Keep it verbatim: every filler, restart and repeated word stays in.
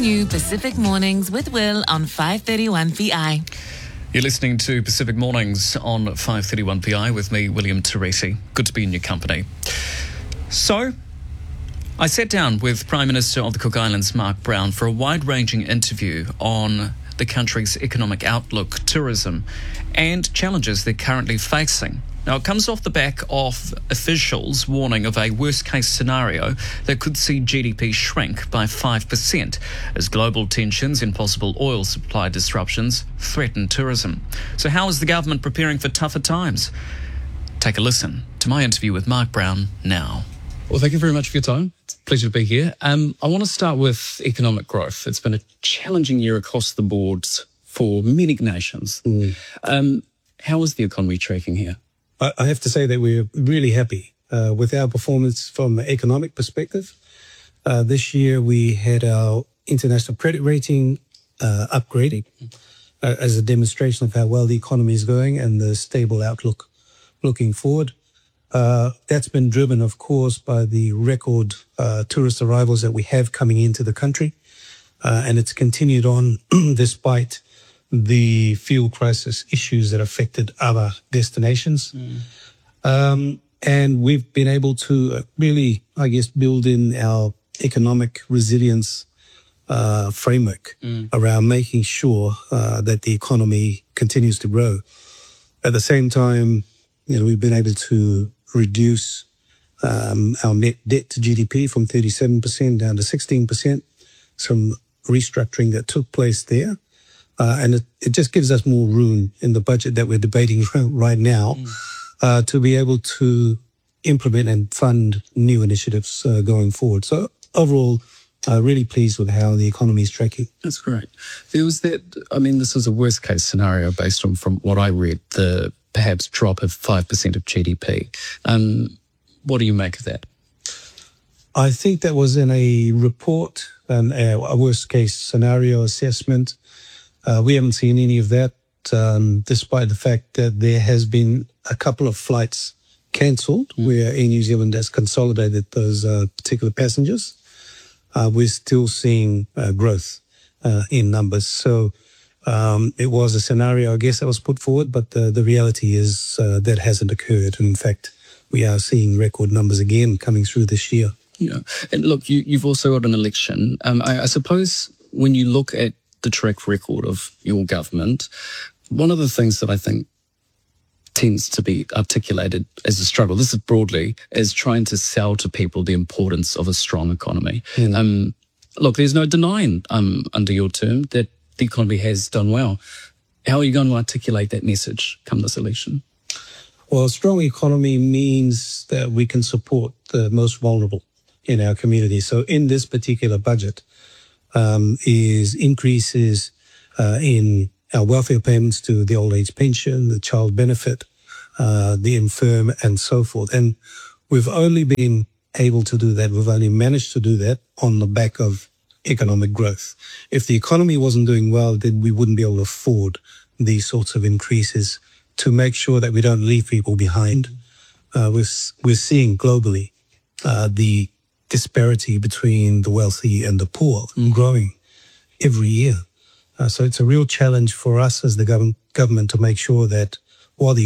new Pacific Mornings with Will on five thirty-one P I. You're listening to Pacific Mornings on five thirty-one P I with me, William Teresi. Good to be in your company. So, I sat down with Prime Minister of the Cook Islands, Mark Brown, for a wide-ranging interview on the country's economic outlook, tourism, and challenges they're currently facing. Now, it comes off the back of officials warning of a worst-case scenario that could see G D P shrink by five percent as global tensions and possible oil supply disruptions threaten tourism. So how is the government preparing for tougher times? Take a listen to my interview with Mark Brown now. Well, thank you very much for your time. It's a pleasure to be here. Um, I want to start with economic growth. It's been a challenging year across the board for many nations. Mm. Um, how is the economy tracking here? I have to say that we're really happy uh, with our performance from an economic perspective. Uh, this year we had our international credit rating uh, upgraded uh, as a demonstration of how well the economy is going and the stable outlook looking forward. Uh, that's been driven, of course, by the record uh, tourist arrivals that we have coming into the country. Uh, and it's continued on despite the fuel crisis issues that affected other destinations. Mm. Um, and we've been able to really, I guess, build in our economic resilience uh, framework mm. around making sure uh, that the economy continues to grow. At the same time, you know, we've been able to reduce um, our net debt to G D P from thirty-seven percent down to sixteen percent. Some restructuring that took place there. Uh, and it, it just gives us more room in the budget that we're debating right now mm. uh, to be able to implement and fund new initiatives uh, going forward. So overall, uh, really pleased with how the economy is tracking. That's great. There was that, I mean, this is a worst case scenario based on, from what I read, the perhaps drop of five percent of G D P. Um, what do you make of that? I think that was in a report, and a worst case scenario assessment. Uh, we haven't seen any of that, um, despite the fact that there has been a couple of flights cancelled mm. where Air New Zealand has consolidated those uh, particular passengers. Uh, we're still seeing uh, growth uh, in numbers. So um, it was a scenario, I guess, that was put forward, but the, the reality is uh, that hasn't occurred. In fact, we are seeing record numbers again coming through this year. Yeah. And look, you, you've also got an election. Um, I, I suppose when you look at the track record of your government, one of the things that I think tends to be articulated as a struggle, this is broadly, is trying to sell to people the importance of a strong economy. Mm. Um, look, there's no denying um, under your term that the economy has done well. How are you going to articulate that message come this election? Well, a strong economy means that we can support the most vulnerable in our community. So in this particular budget, Um, is increases uh, in our welfare payments to the old age pension, the child benefit, uh, the infirm, and so forth. And we've only been able to do that. We've only managed to do that on the back of economic growth. If the economy wasn't doing well, then we wouldn't be able to afford these sorts of increases to make sure that we don't leave people behind. Uh, we're, we're seeing globally uh, the disparity between the wealthy and the poor mm. growing every year. Uh, so it's a real challenge for us as the gov- government to make sure that while the